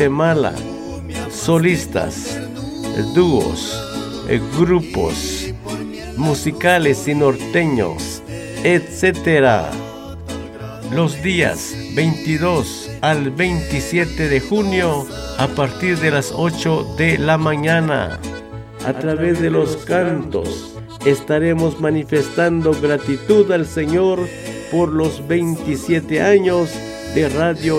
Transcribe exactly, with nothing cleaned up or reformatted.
Guatemala, solistas, dúos, grupos musicales y norteños, etcétera. Los días veintidós al veintisiete de junio a partir de las ocho de la mañana. A través de los cantos estaremos manifestando gratitud al Señor por los veintisiete años de Radio